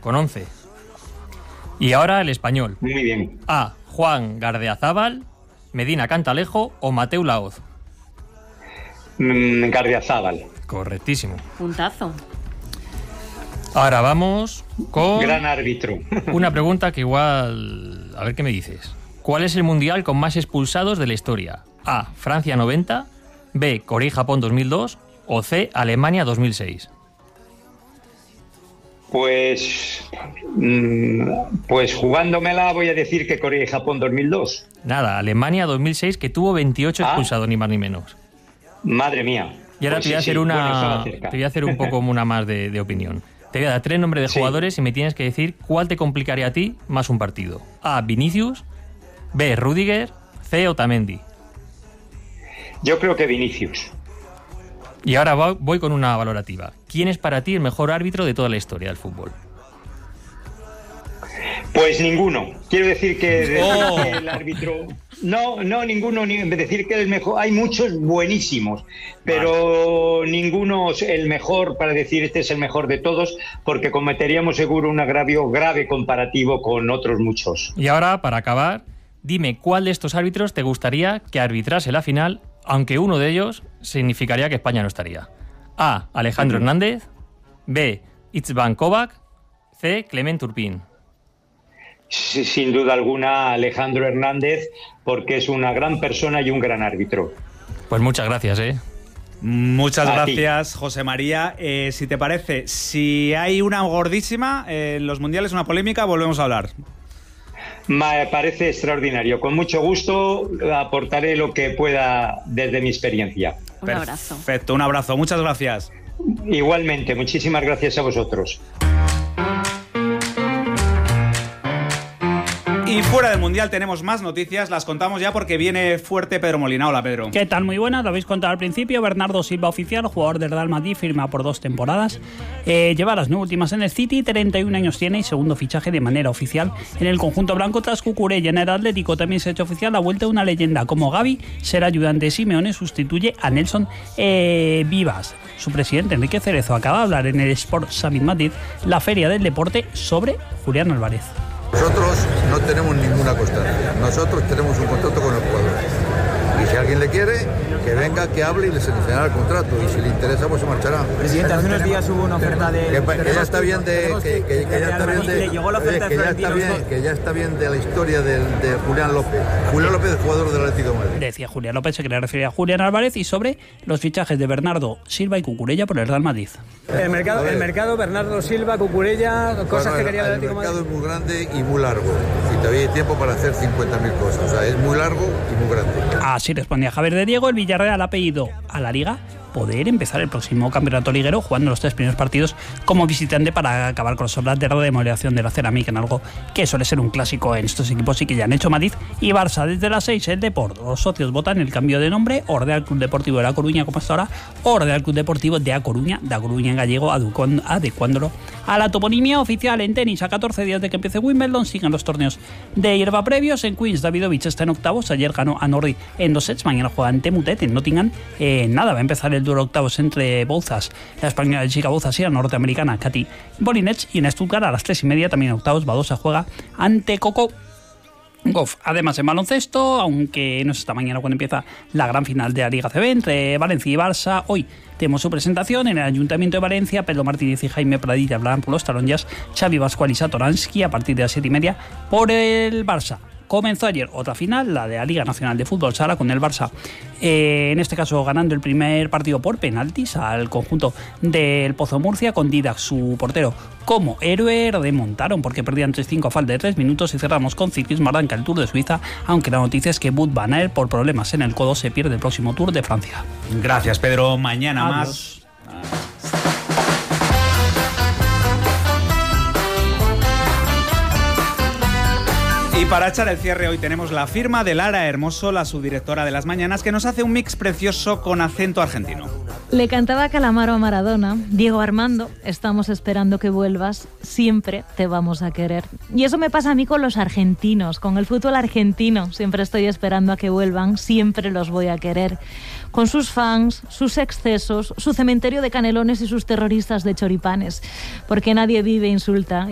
con 11. Y ahora el español. Muy bien. A. Juan Gardeazábal, Medina Cantalejo o Mateu Laoz. Gardeazábal. Correctísimo. Puntazo. Ahora vamos con... Gran árbitro. Una pregunta que igual... A ver qué me dices. ¿Cuál es el mundial con más expulsados de la historia? A. Francia 90, B. Corea y Japón 2002 o C. Alemania 2006. Pues jugándomela voy a decir que Corea y Japón 2002. Nada, Alemania 2006, que tuvo 28 expulsados, ni más ni menos. Madre mía. Y ahora Pues te voy a hacer te voy a hacer un poco una más de opinión. Te voy a dar 3 nombres de jugadores y me tienes que decir cuál te complicaría a ti más un partido. A. Vinicius, B. Rüdiger, C. Otamendi. Yo creo que Vinicius. Y ahora voy con una valorativa. ¿Quién es para ti el mejor árbitro de toda la historia del fútbol? Pues ninguno. Quiero decir que el árbitro... No, ninguno. Decir que el mejor... Hay muchos buenísimos, pero ninguno es el mejor para decir este es el mejor de todos, porque cometeríamos seguro un agravio grave comparativo con otros muchos. Y ahora, para acabar, dime cuál de estos árbitros te gustaría que arbitrase la final, aunque uno de ellos significaría que España no estaría. A. Alejandro Hernández, B. Itzvan Kovac, C. Clement Turpin. Sin duda alguna Alejandro Hernández, porque es una gran persona y un gran árbitro. Pues muchas gracias, Muchas gracias, José María. Si te parece, si hay una gordísima en los mundiales, una polémica, volvemos a hablar. Me parece extraordinario. Con mucho gusto aportaré lo que pueda desde mi experiencia. Un abrazo. Perfecto, un abrazo. Muchas gracias. Igualmente, muchísimas gracias a vosotros. Y fuera del Mundial tenemos más noticias, las contamos ya porque viene fuerte Pedro Molina. Hola, Pedro. ¿Qué tal? Muy buenas, lo habéis contado al principio. Bernardo Silva oficial, jugador del Real Madrid, firma por 2 temporadas. Lleva las 9 últimas en el City, 31 años tiene y segundo fichaje de manera oficial en el conjunto blanco tras Cucurella. En el Atlético también se ha hecho oficial la vuelta de una leyenda como Gavi. Será ayudante de Simeone, sustituye a Nelson Vivas. Su presidente, Enrique Cerezo, acaba de hablar en el Sport Summit Madrid, la feria del deporte, sobre Julián Álvarez. Nosotros no tenemos ninguna constancia. Nosotros tenemos un contrato con el jugador. Y si alguien le quiere, que venga, que hable y le seleccionará el contrato. Y si le interesa, pues se marchará. Presidente, hace unos días hubo una oferta de... Que ya está bien de... Que ya está bien de la historia de Julián López. Julián López es jugador del Atlético de Madrid. Decía Julián López, se quería referir a Julián Álvarez, y sobre los fichajes de Bernardo Silva y Cucurella por el Real Madrid. El mercado Bernardo Silva, Cucurella, cosas que quería el Atlético de Madrid. El mercado es muy grande y muy largo. Y todavía hay tiempo para hacer 50.000 cosas. O sea, es muy largo y muy grande. Así respondía Javier de Diego. El Villarreal ha pedido a la Liga poder empezar el próximo campeonato liguero jugando los 3 primeros partidos como visitante para acabar con las obras de remodelación de la Cerámica, en algo que suele ser un clásico en estos equipos y que ya han hecho Madrid y Barça. Desde las 6 el Deport, los socios votan el cambio de nombre, o Real Club Deportivo de La Coruña como hasta ahora, o Real Club Deportivo de A Coruña en gallego, adecuándolo a la toponimia oficial. En tenis, a 14 días de que empiece Wimbledon, siguen los torneos de hierba previos. En Queens, Davidovich está en octavos, ayer ganó a Norrie en 2 sets, mañana juega ante Mutet en Nottingham. Va a empezar el duelo octavos entre Bouzas, la española Chica Bouzas, y la norteamericana Katy Bolinets. Y en Stuttgart a las 3:30 también octavos, Badosa juega ante Coco Gauff. Además, en baloncesto, aunque no es esta mañana cuando empieza la gran final de la Liga CB entre Valencia y Barça, hoy tenemos su presentación en el Ayuntamiento de Valencia. Pedro Martínez y Jaime Pradilla hablarán por los taronjas, Xavi Pascual y Satoransky a partir de las 7:30 por el Barça. Comenzó ayer otra final, la de la Liga Nacional de Fútbol Sala, con el Barça, en este caso ganando el primer partido por penaltis al conjunto del Pozo Murcia, con Didac, su portero, como héroe. Remontaron porque perdían 3-5 a falta de 3 minutos. Y cerramos con ciclismo, arranca el Tour de Suiza, aunque la noticia es que Wout van Aert, por problemas en el codo, se pierde el próximo Tour de Francia. Gracias, Pedro. Mañana más. Y para echar el cierre hoy tenemos la firma de Lara Hermoso, la subdirectora de Las Mañanas, que nos hace un mix precioso con acento argentino. Le cantaba Calamaro a Maradona: Diego Armando, estamos esperando que vuelvas, siempre te vamos a querer. Y eso me pasa a mí con los argentinos, con el fútbol argentino. Siempre estoy esperando a que vuelvan, siempre los voy a querer. Con sus fans, sus excesos, su cementerio de canelones y sus terroristas de choripanes. Porque nadie vive e insulta